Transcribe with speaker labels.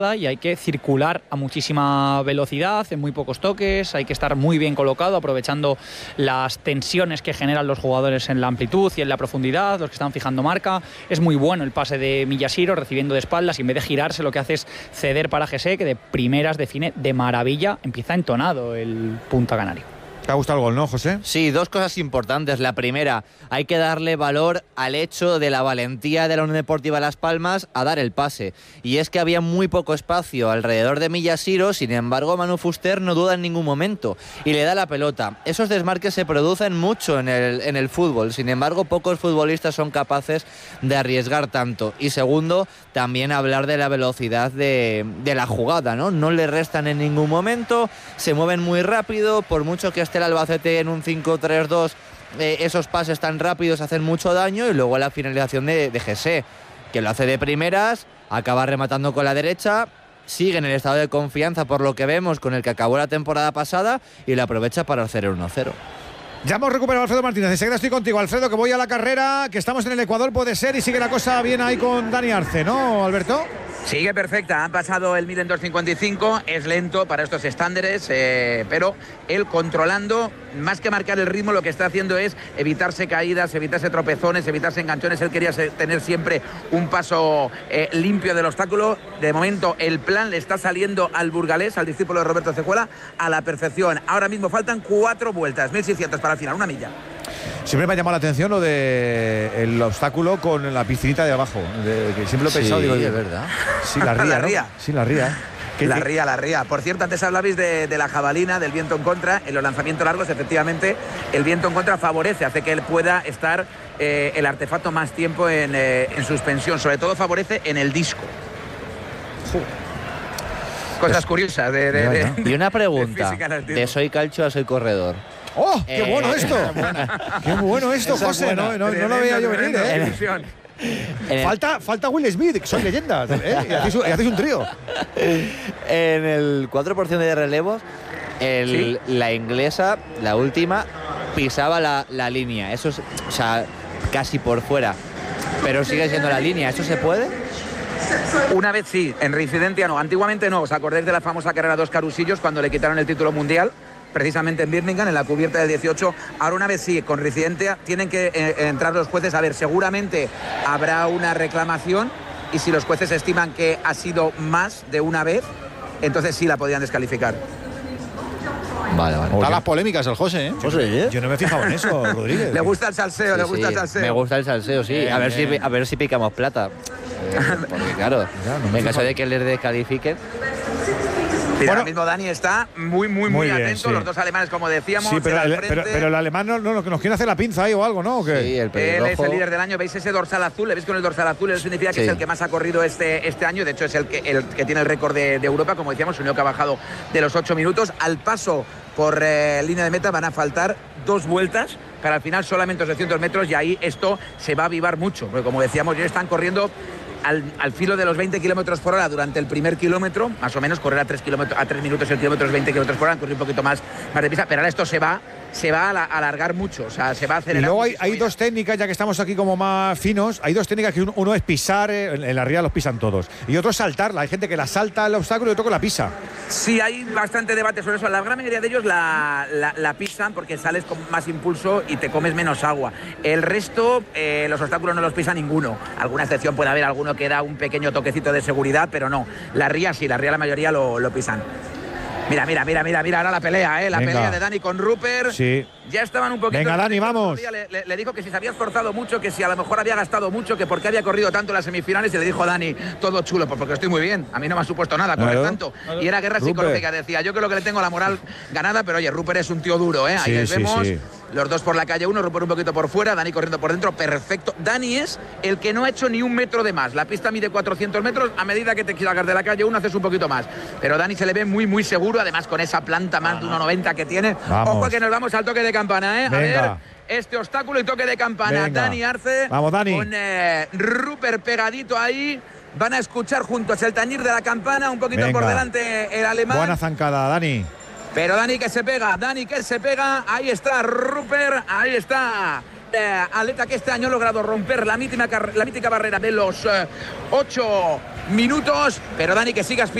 Speaker 1: y hay que circular a muchísima velocidad, en muy pocos toques, hay que estar muy bien colocado, aprovechando las tensiones que generan los jugadores en la amplitud y en la profundidad, los que están fijando marca. Es muy bueno el pase de Miyashiro, recibiendo de espaldas, y en vez de girarse lo que hace es ceder para Jesse, que de primeras define de maravilla, empieza entonado el punta canario.
Speaker 2: ¿Te ha gustado el gol, no, José?
Speaker 3: Sí, dos cosas importantes. La primera, hay que darle valor al hecho de la valentía de la Unión Deportiva Las Palmas a dar el pase. Y es que había muy poco espacio alrededor de Miyashiro, sin embargo, Manu Fuster no duda en ningún momento y le da la pelota. Esos desmarques se producen mucho en el fútbol, sin embargo, pocos futbolistas son capaces de arriesgar tanto. Y segundo, también hablar de la velocidad de la jugada, ¿no? No le restan en ningún momento, se mueven muy rápido, por mucho que el Albacete en un 5-3-2, esos pases tan rápidos hacen mucho daño, y luego la finalización de Jesse, que lo hace de primeras, acaba rematando con la derecha, sigue en el estado de confianza por lo que vemos con el que acabó la temporada pasada y lo aprovecha para hacer el 1-0.
Speaker 2: Ya hemos recuperado a Alfredo Martínez. Enseguida estoy contigo, Alfredo, que voy a la carrera, que estamos en el Ecuador, puede ser, y sigue la cosa bien ahí con Dani Arce, ¿no, Alberto?
Speaker 4: Sigue perfecta, han pasado el 1000 en 2.55, es lento para estos estándares, pero él controlando, más que marcar el ritmo, lo que está haciendo es evitarse caídas, evitarse tropezones, evitarse enganchones. Él quería tener siempre un paso limpio del obstáculo. De momento el plan le está saliendo al burgalés, al discípulo de Roberto Cejuela, a la perfección. Ahora mismo faltan 4 vueltas, 1.600 para el final, una milla.
Speaker 2: Siempre me ha llamado la atención lo del obstáculo con la piscinita de abajo, que siempre lo he pensado.
Speaker 3: Sí,
Speaker 2: digo,
Speaker 3: es verdad.
Speaker 2: Sí, la ría,
Speaker 4: La
Speaker 2: ¿no?
Speaker 4: ría.
Speaker 2: Sí, la ría.
Speaker 4: La ría. Por cierto, antes hablabais de la jabalina, del viento en contra. En los lanzamientos largos, efectivamente, el viento en contra favorece, hace que él pueda estar el artefacto más tiempo en suspensión. Sobre todo favorece en el disco. Cosas curiosas
Speaker 3: Y una pregunta,
Speaker 4: de
Speaker 3: soy calcio a soy corredor.
Speaker 2: ¡Oh, qué bueno esto! ¡Qué bueno esto, José! No lo veía yo venir, ¿eh? Falta Will Smith, que son leyendas, ¿eh? Y hacéis un trío.
Speaker 3: En el 4% de relevos,
Speaker 4: ¿Sí?
Speaker 3: la inglesa, la última, pisaba la línea. Eso es, o sea, casi por fuera. Pero sigue siendo la línea. ¿Eso se puede?
Speaker 4: Una vez sí, en reincidencia no. Antiguamente no. ¿Os acordáis de la famosa carrera 2 Carusillos cuando le quitaron el título mundial? Precisamente en Birmingham, en la cubierta del 18. Ahora una vez sí, con reincidencia, tienen que entrar los jueces. A ver, seguramente habrá una reclamación, y si los jueces estiman que ha sido más de una vez, entonces sí la podrían descalificar.
Speaker 3: Vale.
Speaker 5: Está las polémicas el José, ¿eh?
Speaker 2: José, yo no me he fijado en eso, Rodríguez.
Speaker 4: Le gusta el salseo, le gusta el salseo.
Speaker 3: Me gusta el salseo, sí. A ver si picamos plata. Porque claro, en caso de que les descalifiquen.
Speaker 4: Mira, ahora mismo Dani está muy bien, atento. Sí. Los dos alemanes, como decíamos.
Speaker 2: Sí, pero el alemán no, nos quiere hacer la pinza ahí o algo, ¿no? ¿O qué?
Speaker 3: Sí,
Speaker 4: él es el líder del año. ¿Veis ese dorsal azul? ¿Le veis con el dorsal azul? Eso significa que es el que más ha corrido este año. De hecho, es el que tiene el récord de Europa. Como decíamos, un que ha bajado de los 8 minutos. Al paso por línea de meta van a faltar 2 vueltas para al final solamente 800 metros. Y ahí esto se va a avivar mucho. Porque como decíamos, ya están corriendo al filo de los 20 kilómetros por hora durante el primer kilómetro, más o menos, correr a 3 minutos el kilómetro es 20 kilómetros por hora, correr un poquito más deprisa, pero ahora esto se va a alargar mucho, o sea, se va a acelerar.
Speaker 2: Y luego hay dos técnicas, ya que estamos aquí como más finos, hay dos técnicas que uno es pisar, en la ría los pisan todos, y otro es saltarla. Hay gente que la salta el obstáculo y otro que la pisa.
Speaker 4: Sí, hay bastante debate sobre eso. La gran mayoría de ellos la pisan porque sales con más impulso y te comes menos agua. El resto, los obstáculos no los pisa ninguno. Alguna excepción puede haber, alguno que da un pequeño toquecito de seguridad, pero no. La ría sí, la mayoría lo pisan. Mira, ahora la pelea, la pelea de Dani con Rupert.
Speaker 2: Sí.
Speaker 4: Ya estaban un poquito...
Speaker 2: Venga, Dani, vamos.
Speaker 4: Le dijo que si se había esforzado mucho, que si a lo mejor había gastado mucho, que por qué había corrido tanto en las semifinales, y le dijo a Dani, todo chulo, pues porque estoy muy bien, a mí no me ha supuesto nada correr tanto. Y era guerra psicológica, decía, yo creo que le tengo la moral ganada, pero oye, Rupert es un tío duro, Ahí les vemos. Sí. Los dos por la calle 1, Rupert un poquito por fuera, Dani corriendo por dentro, perfecto. Dani es el que no ha hecho ni un metro de más. La pista mide 400 metros, a medida que te salgas de la calle 1 haces un poquito más. Pero Dani se le ve muy seguro, además con esa planta más de 1,90 que tiene.
Speaker 2: Vamos.
Speaker 4: Ojo que nos vamos al toque de campana, A ver, este obstáculo y toque de campana.
Speaker 2: Venga.
Speaker 4: Dani Arce.
Speaker 2: Vamos, Dani.
Speaker 4: Con Rupert pegadito ahí. Van a escuchar juntos el tañir de la campana, un poquito por delante el alemán.
Speaker 2: Buena zancada, Dani.
Speaker 4: Pero Dani que se pega, ahí está Rupert, ahí está atleta que este año ha logrado romper la mítica barrera de los 8 minutos, pero Dani, que sigas